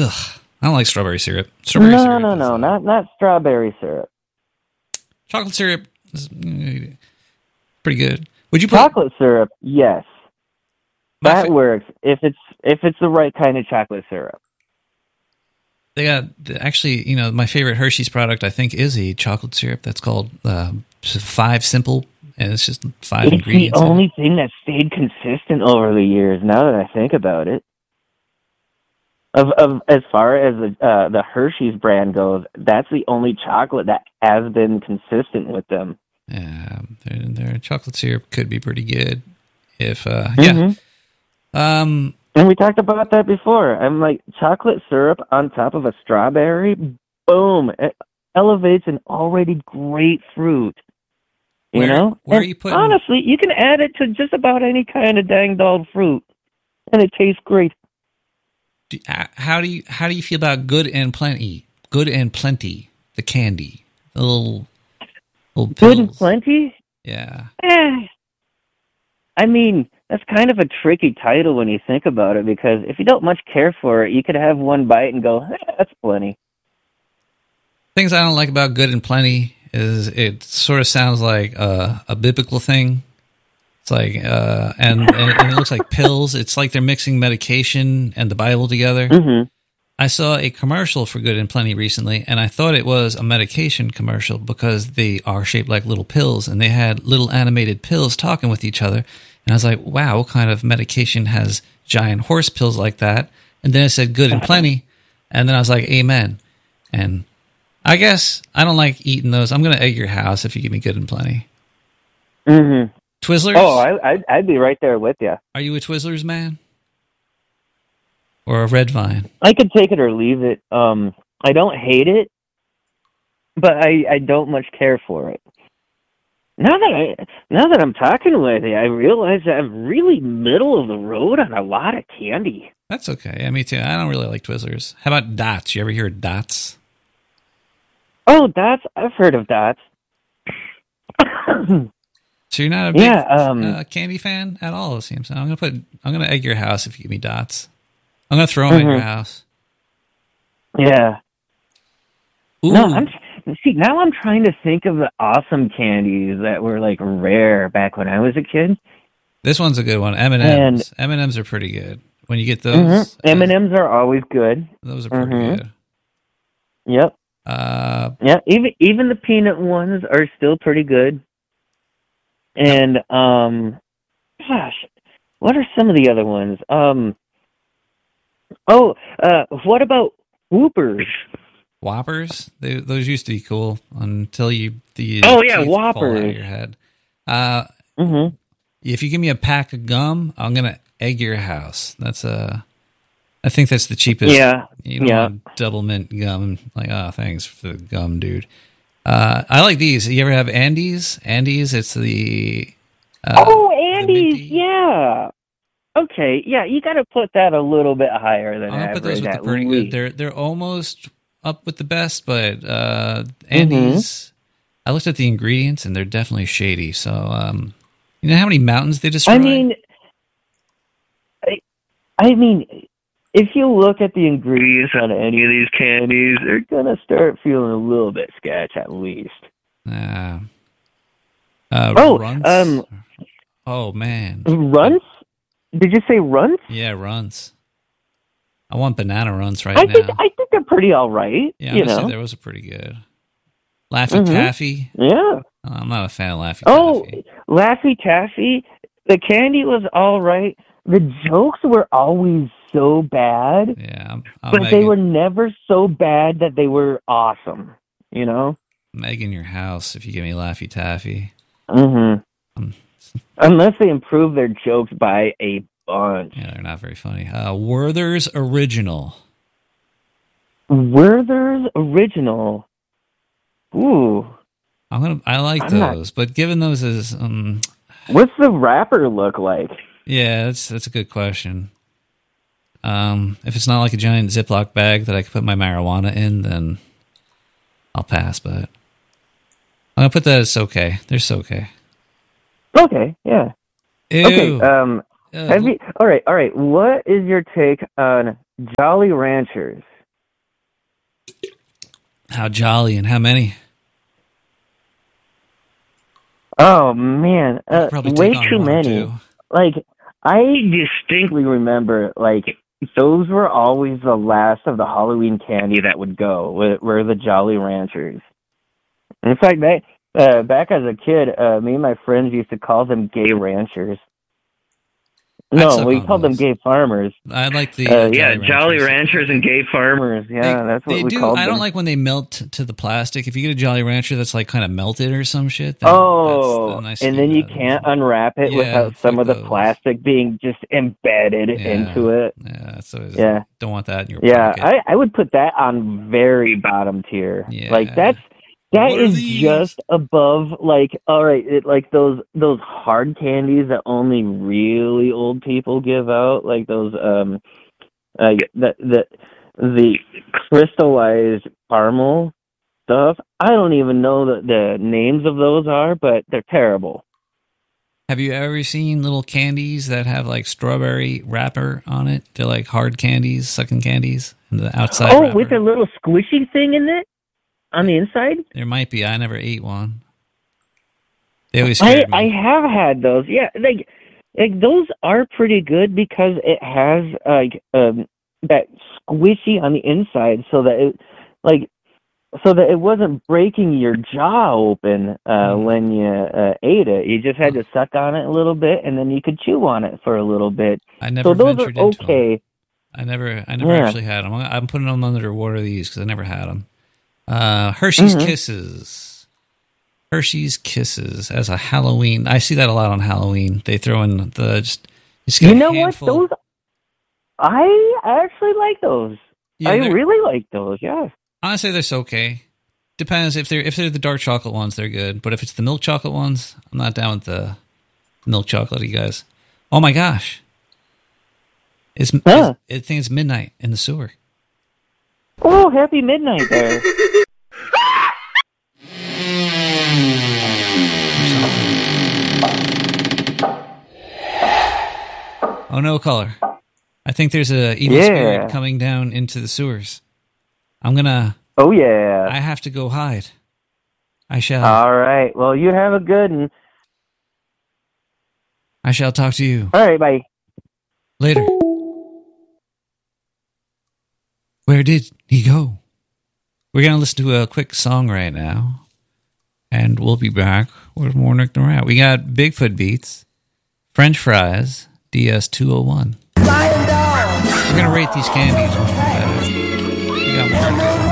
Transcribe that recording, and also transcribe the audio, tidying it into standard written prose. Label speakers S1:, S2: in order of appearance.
S1: Ugh, I don't like strawberry syrup. Strawberry syrup
S2: No, not strawberry syrup.
S1: Chocolate syrup is pretty good. Would you put
S2: Chocolate syrup? Yes, that works if it's the right kind of chocolate syrup.
S1: They got actually, my favorite Hershey's product I think is a chocolate syrup that's called 5 Simple, and it's just 5 ingredients.
S2: It's the only thing that stayed consistent over the years. Now that I think about it, of as far as the Hershey's brand goes, that's the only chocolate that has been consistent with them.
S1: Yeah, their chocolate syrup could be pretty good if
S2: And we talked about that before. I'm like, chocolate syrup on top of a strawberry, boom, it elevates an already great fruit. You know?
S1: Where are you putting...
S2: Honestly, you can add it to just about any kind of dang-dog fruit, and it tastes great.
S1: How do you feel about Good and Plenty? Good and Plenty, the candy. The little pills.
S2: Good and Plenty?
S1: Yeah.
S2: I mean, that's kind of a tricky title when you think about it, because if you don't much care for it, you could have one bite and go, that's plenty.
S1: Things I don't like about Good and Plenty is it sort of sounds like a biblical thing. It's like, and it looks like pills. It's like they're mixing medication and the Bible together.
S2: Mm-hmm.
S1: I saw a commercial for Good and Plenty recently, and I thought it was a medication commercial because they are shaped like little pills, and they had little animated pills talking with each other. And I was like, wow, what kind of medication has giant horse pills like that? And then it said Good and Plenty, and then I was like, amen. And I guess I don't like eating those. I'm going to egg your house if you give me Good and Plenty.
S2: Mm-hmm.
S1: Twizzlers?
S2: Oh, I'd be right there with you.
S1: Are you a Twizzlers man? Or a Red Vine?
S2: I could take it or leave it. I don't hate it, but I don't much care for it. Now that I'm talking with you, I realize that I'm really middle of the road on a lot of candy.
S1: That's okay. Yeah, me too. I don't really like Twizzlers. How about Dots? You ever hear of Dots?
S2: Oh, Dots. I've heard of Dots.
S1: So you're not a big candy fan at all, it seems. I'm gonna egg your house if you give me Dots. I'm gonna throw them at your house.
S2: Yeah.
S1: Ooh.
S2: No, now I'm trying to think of the awesome candies that were like rare back when I was a kid.
S1: This one's a good one. M&Ms. M&Ms are pretty good. When you get those,
S2: M&Ms are always good.
S1: Those are pretty good.
S2: Yep. Yeah. Even the peanut ones are still pretty good. And gosh, what are some of the other ones? What about Whoopers?
S1: Whoppers? Those used to be cool until the
S2: Whoppers
S1: fall out of your head. If you give me a pack of gum, I'm gonna egg your house. I think that's the cheapest.
S2: Yeah.
S1: You don't want double mint gum. Like, thanks for the gum, dude. I like these. You ever have Andes? Andes, it's the...
S2: Andes, yeah. Okay, yeah, you got to put that a little bit higher than average.
S1: Put those with the pretty good. They're almost up with the best, but Andes, I looked at the ingredients, and they're definitely shady. So, you know how many mountains they destroy?
S2: I mean, if you look at the ingredients on any of these candies, they're going to start feeling a little bit sketch at least.
S1: Runts? Oh, man.
S2: Runts? Did you say Runts?
S1: Yeah, Runts. I want banana Runts now.
S2: I think they're pretty all right.
S1: Yeah, honestly, those are pretty good. Laffy Taffy?
S2: Yeah.
S1: I'm not a fan of Laffy Taffy.
S2: Oh, Laffy Taffy, the candy was all right. The jokes were always so bad.
S1: Yeah.
S2: But they were never so bad that they were awesome, you know?
S1: I'm egging your house if you give me Laffy Taffy.
S2: Unless they improve their jokes by a bunch.
S1: Yeah, they're not very funny. Werther's Original.
S2: Werther's Original. Ooh.
S1: I like those, but given those as...
S2: what's the wrapper look like?
S1: Yeah, that's a good question. If it's not like a giant Ziploc bag that I can put my marijuana in, then I'll pass, but I'm going to put that as okay. They're so okay.
S2: Okay, yeah.
S1: Ew.
S2: Okay, all right. What is your take on Jolly Ranchers?
S1: How jolly and how many?
S2: Oh man,
S1: Probably
S2: way
S1: take on
S2: too
S1: one or
S2: many.
S1: two.
S2: Like I distinctly remember, like those were always the last of the Halloween candy that would go. Were the Jolly Ranchers. In fact, back as a kid, me and my friends used to call them gay ranchers.
S1: I'd
S2: No,
S1: suck
S2: we
S1: on
S2: called them
S1: those.
S2: gay farmers.
S1: I like the
S2: Yeah, Jolly
S1: Ranchers.
S2: Ranchers and gay farmers. Yeah, that's what
S1: They
S2: we
S1: do.
S2: called
S1: I don't
S2: them.
S1: like when they melt to the plastic. If you get a Jolly Rancher that's like kind of melted or some shit, then
S2: Oh,
S1: I
S2: and then you
S1: that.
S2: can't unwrap it
S1: Yeah,
S2: without some
S1: fuck
S2: of the
S1: those.
S2: plastic being just embedded into it.
S1: Yeah, so
S2: Yeah.
S1: don't want that in your
S2: Yeah,
S1: pocket.
S2: I would put that on very bottom tier.
S1: Yeah.
S2: Like that
S1: What are
S2: is
S1: these?
S2: just above like all right, like those hard candies that only really old people give out, like those the crystallized caramel stuff. I don't even know the names of those are, but they're terrible.
S1: Have you ever seen little candies that have like strawberry wrapper on it? They're like hard candies, sucking candies, and the outside.
S2: Oh,
S1: wrapper.
S2: with a little squishy thing in it on the inside?
S1: There might be. I never ate one. They always scared me.
S2: I have had those. Yeah, like those are pretty good because it has like that squishy on the inside, so that it wasn't breaking your jaw open when you ate it. You just had to suck on it a little bit, and then you could chew on it for a little bit.
S1: I never
S2: So those are
S1: ventured into
S2: okay.
S1: them. I never actually had them. I'm putting them under what are these because I never had them. Hershey's Kisses. Hershey's Kisses as a Halloween. I see that a lot on Halloween. They throw in the just get
S2: You
S1: a
S2: know
S1: handful.
S2: what? Those I actually like those.
S1: Yeah,
S2: I
S1: they're-
S2: really like those. Yeah.
S1: Honestly, they're okay. Depends if they're the dark chocolate ones, they're good. But if it's the milk chocolate ones, I'm not down with the milk chocolate, you guys. Oh my gosh! I think it's midnight in the sewer.
S2: Oh, happy midnight there.
S1: Oh no, color! I think there's a evil spirit coming down into the sewers. I'm gonna.
S2: Oh yeah.
S1: I have to go hide. I shall.
S2: All right. Well, you have a good one.
S1: I shall talk to you
S2: All right. Bye.
S1: later. Where did he go? We're gonna listen to a quick song right now, and we'll be back with more Nick the Rat. We got Bigfoot Beats, French Fries, DS201. We're gonna rate these candies. We got more.